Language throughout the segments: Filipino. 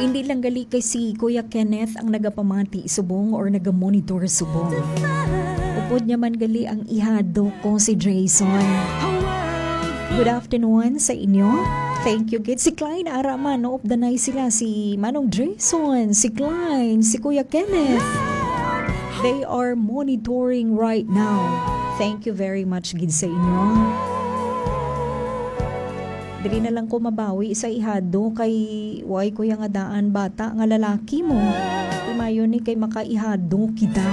Hindi lang gali kay si Kuya Kenneth ang nagapamati subong or nagamonitor subong. Upod niya man gali ang ihado ko si Jason. Good afternoon sa inyo. Thank you, kid. Si Klein, araman, no? Of the night sila. Si Manong Jason, si Klein, si Kuya Kenneth. They are monitoring right now. Thank you very much, gid sa inyo. Dili na lang ko mabawi sa ihado kay way kuya nga daan bata nga lalaki mo. Imayon ni kay makaihado kita.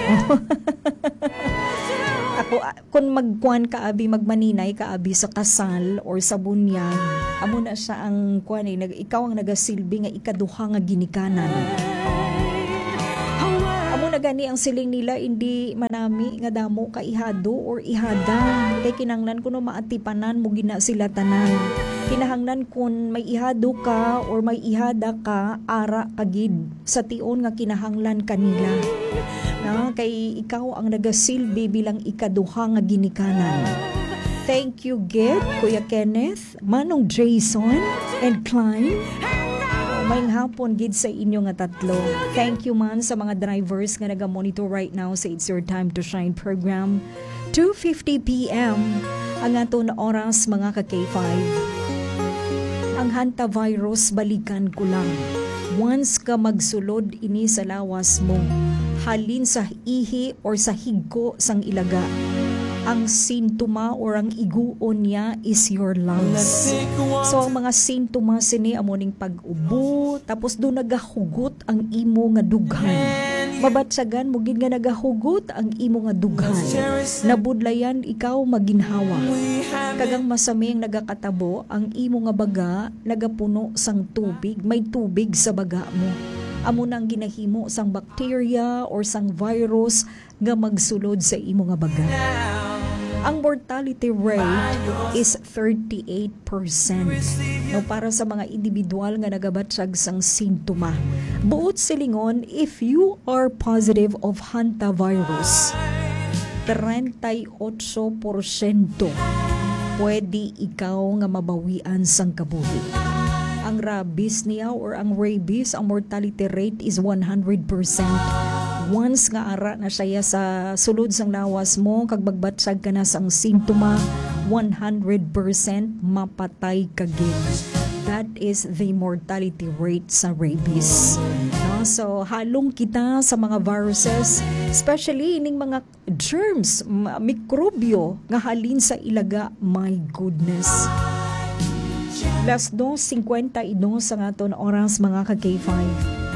Ako, kung magkuan ka abi, magmaninay ka abi sa kasal or sa bunyag, amo na siya ang kuan ikaw ang nagasilbi nga ikaduha nga ginikanan. Amo na gani ang siling nila, hindi manami nga damo ka ihado or ihada. Kay kinanglan kuno maatipanan mo gina sila tanan. Kinahanglan kun may ihado ka or may ihada ka, ara kagid sa tion nga kinahanglan kanila. Na kay ikaw ang nagasilbi bilang ikaduha nga ginikanan. Thank you, Gid, Kuya Kenneth, Manong Jason, and Klein. Maying hapon, Gid, sa inyo nga tatlo. Thank you man sa mga drivers nga naga-monitor right now sa It's Your Time to Shine program. 2:50 p.m. ang aton oras mga ka-K5. Ang hantavirus, balikan ko lang. Once ka magsulod ini sa lawas mo, halin sa ihi or sa higko sang ilaga. Ang sintoma or ang iguon niya is your lungs. So ang mga sintoma sini amoning pag-ubo, tapos do nagahugot ang imo nga dughan. Mabatsagan mo gid nga nagahugot ang imo nga dughan. Nabudlayan ikaw maginhawa. Kagang masami ang nagakatabo, ang imo nga baga nagapuno sang tubig, may tubig sa baga mo. Amo nang ginahimo sang bacteria or sang virus nga magsulod sa imo nga baga. Ang mortality rate is 38%. No, para sa mga individual nga nagabatsyag sang sintoma. Buot silingon, if you are positive of hantavirus, 38% pwede ikaw nga mabawian sang kabuhi. Ang rabies niya or ang rabies, ang mortality rate is 100%. Once nga ara na siya sa sulod sang lawas mo, kag bagbatsag ka na sang sintoma, 100% mapatay ka gid. That is the mortality rate sa rabies. No? So, halong kita sa mga viruses, especially ining mga germs, mikrobyo, nga halin sa ilaga, my goodness. Las 2:52 sa aton oras mga ka-K5.